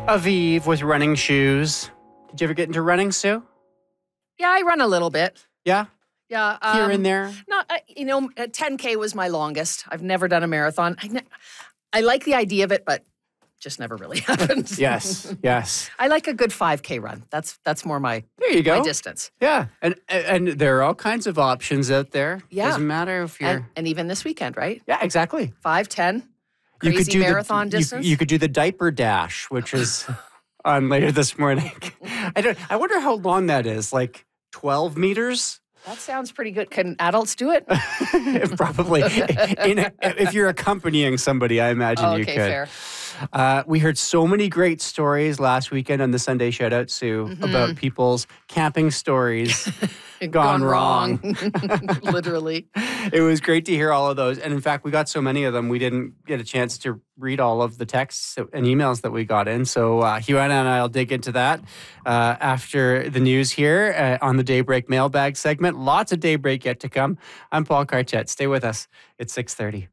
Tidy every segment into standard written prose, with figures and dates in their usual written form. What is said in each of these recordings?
Aviv with running shoes. Did you ever get into running, Sue? Yeah, I run a little bit. Yeah? Yeah. Here and there? Not, 10K was my longest. I've never done a marathon. I like the idea of it, but just never really happened. Yes. I like a good 5K run. That's more my There you go. my distance. Yeah. And there are all kinds of options out there. Yeah. Doesn't matter if you're... And even this weekend, right? Yeah, exactly. 5, 10, crazy marathon distance. You could do the diaper dash, which is on later this morning. I wonder how long that is, like 12 meters? That sounds pretty good. Can adults do it? Probably. If you're accompanying somebody, I imagine you could. Okay, fair. We heard so many great stories last weekend on the Sunday Shoutout, Sue, about people's camping stories gone wrong. Literally. It was great to hear all of those. And in fact, we got so many of them, we didn't get a chance to read all of the texts and emails that we got in. So Huana and I will dig into that after the news here on the Daybreak Mailbag segment. Lots of Daybreak yet to come. I'm Paul Carchette. Stay with us. It's 6:30.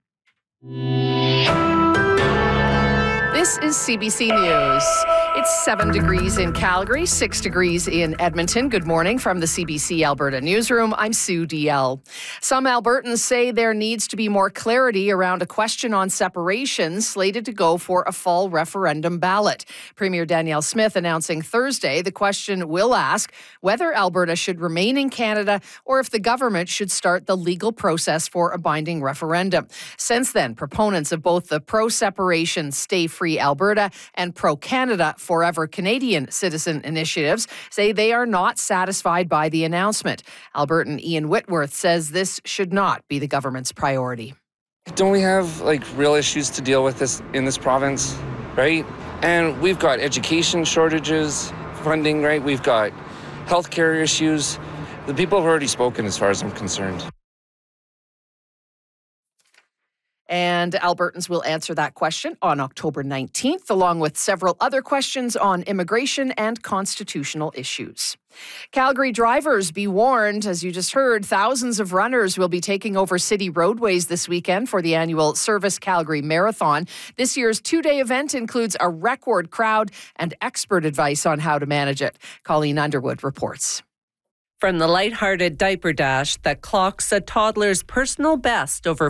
This is CBC News. It's 7 degrees in Calgary, 6 degrees in Edmonton. Good morning from the CBC Alberta Newsroom. I'm Sue DL. Some Albertans say there needs to be more clarity around a question on separation slated to go for a fall referendum ballot. Premier Danielle Smith announcing Thursday the question will ask whether Alberta should remain in Canada or if the government should start the legal process for a binding referendum. Since then, proponents of both the pro-separation Stay Free Alberta and pro-Canada Forever Canadian citizen initiatives say they are not satisfied by the announcement. Albertan Ian Whitworth says this should not be the government's priority. Don't we have real issues to deal with in this province, right? And we've got education shortages, funding, right? We've got healthcare issues. The people have already spoken as far as I'm concerned. And Albertans will answer that question on October 19th, along with several other questions on immigration and constitutional issues. Calgary drivers, be warned, as you just heard, thousands of runners will be taking over city roadways this weekend for the annual Service Calgary Marathon. This year's two-day event includes a record crowd and expert advice on how to manage it. Colleen Underwood reports. From the lighthearted diaper dash that clocks a toddler's personal best over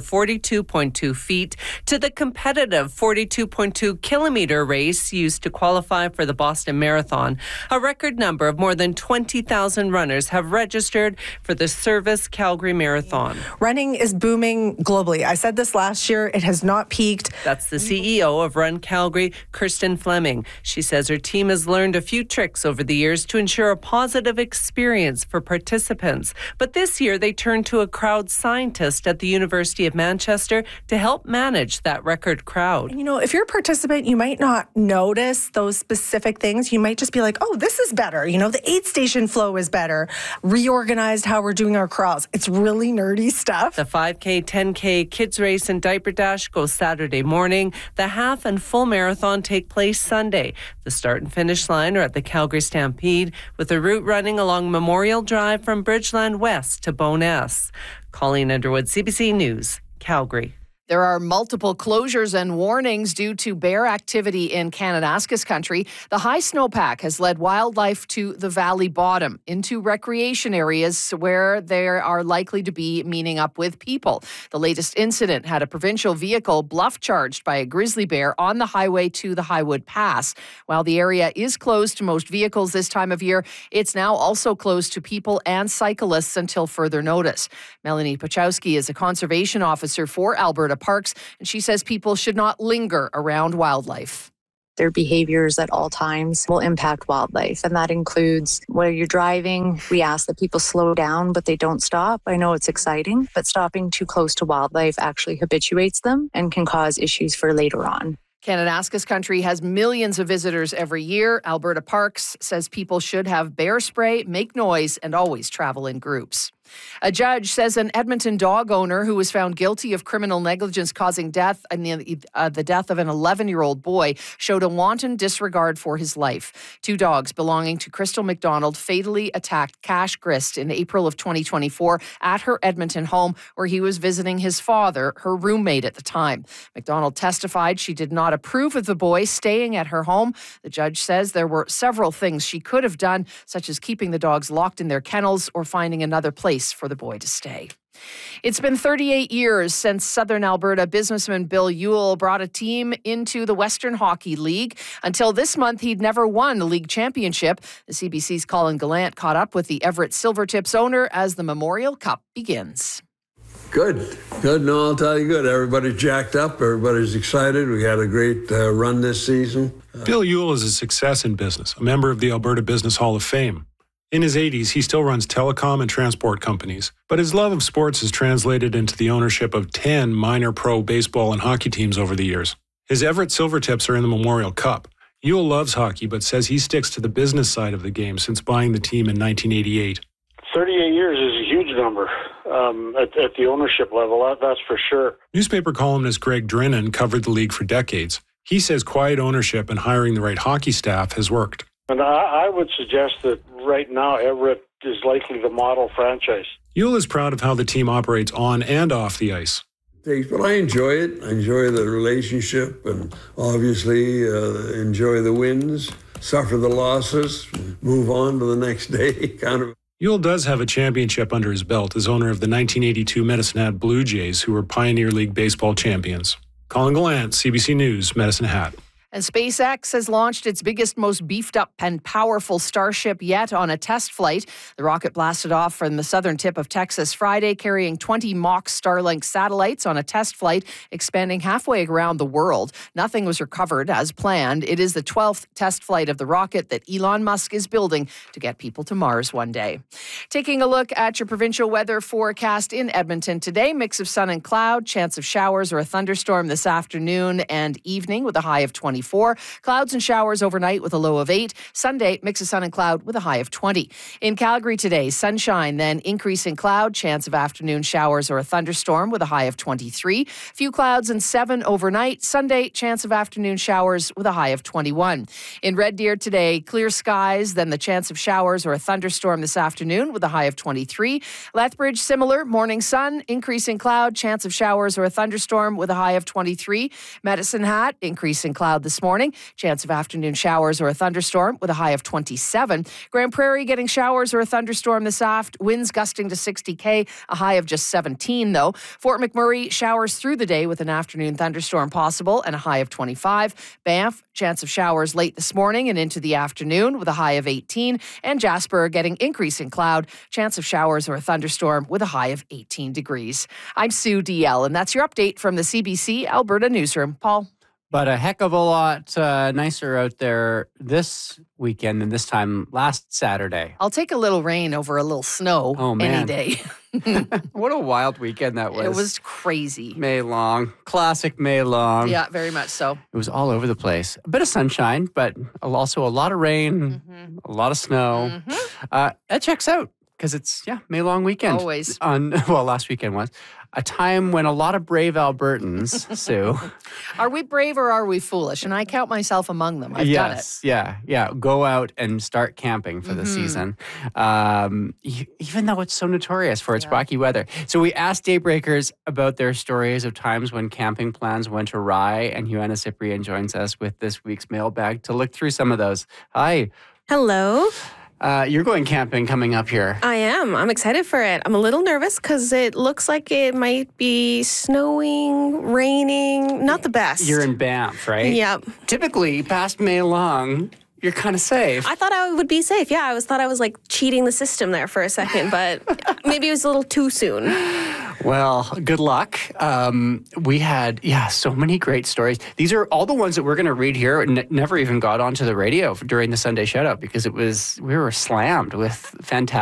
42.2 feet to the competitive 42.2 kilometer race used to qualify for the Boston Marathon, a record number of more than 20,000 runners have registered for the Service Calgary Marathon. Running is booming globally. I said this last year. It has not peaked. That's the CEO of Run Calgary, Kirsten Fleming. She says her team has learned a few tricks over the years to ensure a positive experience for participants. But this year, they turned to a crowd scientist at the University of Manchester to help manage that record crowd. You know, if you're a participant, you might not notice those specific things. You might just be like, oh, this is better. You know, the aid station flow is better. Reorganized how we're doing our crawls. It's really nerdy stuff. The 5K, 10K, kids race and diaper dash goes Saturday morning. The half and full marathon take place Sunday. The start and finish line are at the Calgary Stampede, with the route running along Memorial Drive from Bridgeland West to Bowness. Colleen Underwood, CBC News, Calgary. There are multiple closures and warnings due to bear activity in Kananaskis country. The high snowpack has led wildlife to the valley bottom, into recreation areas where they are likely to be meeting up with people. The latest incident had a provincial vehicle bluff charged by a grizzly bear on the highway to the Highwood Pass. While the area is closed to most vehicles this time of year, it's now also closed to people and cyclists until further notice. Melanie Pachowski is a conservation officer for Alberta Parks, and she says people should not linger around wildlife. Their behaviors at all times will impact wildlife, and that includes where you're driving. We ask that people slow down, but they don't stop. I know it's exciting, but stopping too close to wildlife actually habituates them and can cause issues for later on. Kananaskis country has millions of visitors every year. Alberta Parks says people should have bear spray, make noise, and always travel in groups. A judge says an Edmonton dog owner who was found guilty of criminal negligence causing death and the death of an 11-year-old boy showed a wanton disregard for his life. 2 dogs belonging to Crystal McDonald fatally attacked Cash Grist in April of 2024 at her Edmonton home where he was visiting his father, her roommate at the time. McDonald testified she did not approve of the boy staying at her home. The judge says there were several things she could have done, such as keeping the dogs locked in their kennels or finding another place for the boy to stay. It's been 38 years since Southern Alberta businessman Bill Ewell brought a team into the Western Hockey League. Until this month, he'd never won a league championship. The CBC's Colin Gallant caught up with the Everett Silvertips owner as the Memorial Cup begins. Good. No, I'll tell you good. Everybody's jacked up. Everybody's excited. We had a great run this season. Bill Ewell is a success in business, a member of the Alberta Business Hall of Fame. In his 80s, he still runs telecom and transport companies, but his love of sports has translated into the ownership of 10 minor pro baseball and hockey teams over the years. His Everett Silvertips are in the Memorial Cup. Ewell loves hockey, but says he sticks to the business side of the game since buying the team in 1988. 38 years is a huge number at the ownership level, that's for sure. Newspaper columnist Greg Drinnan covered the league for decades. He says quiet ownership and hiring the right hockey staff has worked. And I would suggest that right now Everett is likely the model franchise. Ewell is proud of how the team operates on and off the ice. But I enjoy it. I enjoy the relationship and obviously enjoy the wins, suffer the losses, move on to the next day, kind of. Ewell does have a championship under his belt as owner of the 1982 Medicine Hat Blue Jays, who were Pioneer League baseball champions. Colin Gallant, CBC News, Medicine Hat. And SpaceX has launched its biggest, most beefed up and powerful Starship yet on a test flight. The rocket blasted off from the southern tip of Texas Friday, carrying 20 mock Starlink satellites on a test flight, expanding halfway around the world. Nothing was recovered as planned. It is the 12th test flight of the rocket that Elon Musk is building to get people to Mars one day. Taking a look at your provincial weather forecast in Edmonton today, mix of sun and cloud, chance of showers or a thunderstorm this afternoon and evening with a high of 24. Clouds and showers overnight with a low of 8. Sunday, mix of sun and cloud with a high of 20. In Calgary today, sunshine, then increasing cloud, chance of afternoon showers or a thunderstorm with a high of 23. Few clouds and 7 overnight. Sunday, chance of afternoon showers with a high of 21. In Red Deer today, clear skies, then the chance of showers or a thunderstorm this afternoon with a high of 23. Lethbridge, similar, morning sun, increasing cloud, chance of showers or a thunderstorm with a high of 23. Medicine Hat, increasing cloud this morning. Chance of afternoon showers or a thunderstorm with a high of 27. Grand Prairie getting showers or a thunderstorm this aft. Winds gusting to 60 km, a high of just 17 though. Fort McMurray showers through the day with an afternoon thunderstorm possible and a high of 25. Banff, chance of showers late this morning and into the afternoon with a high of 18. And Jasper getting increasing cloud, chance of showers or a thunderstorm with a high of 18 degrees. I'm Sue DL, and that's your update from the CBC Alberta Newsroom. Paul? But a heck of a lot nicer out there this weekend than this time last Saturday. I'll take a little rain over a little snow any day. What a wild weekend that was. It was crazy. May long. Classic May long. Yeah, very much so. It was all over the place. A bit of sunshine, but also a lot of rain, a lot of snow. That checks out because it's, May long weekend. Always. Last weekend was. A time when a lot of brave Albertans, Sue. Are we brave or are we foolish? And I count myself among them. I've done it. Yeah. Go out and start camping for the season, even though it's so notorious for its wacky weather. So we asked Daybreakers about their stories of times when camping plans went awry, and Joanna Cyprian joins us with this week's mailbag to look through some of those. Hi. Hello. You're going camping coming up here. I am. I'm excited for it. I'm a little nervous because it looks like it might be snowing, raining. Not the best. You're in Banff, right? Yep. Typically, past May long, you're kind of safe. I thought I would be safe. Yeah, I thought I was like cheating the system there for a second, but maybe it was a little too soon. Well, good luck. We had, so many great stories. These are all the ones that we're going to read here. Never even got onto the radio during the Sunday Shoutout because we were slammed with fantastic